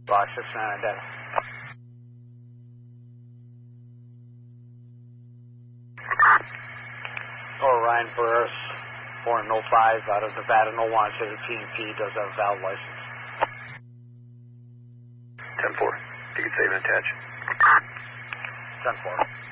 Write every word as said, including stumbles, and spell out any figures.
Box six nine data. Oh, Ryan Burris, born in oh five, out of Nevada, no one, says the T and P does have a valid license. ten four. You can save and attach. ten four.